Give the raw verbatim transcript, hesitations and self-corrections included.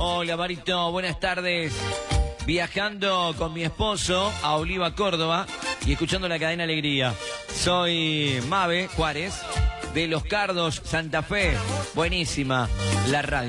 Hola, Marito, buenas tardes. Viajando con mi esposo a Oliva, Córdoba, y escuchando la cadena Alegría. Soy Mabe Juárez, de Los Cardos, Santa Fe. Buenísima la radio.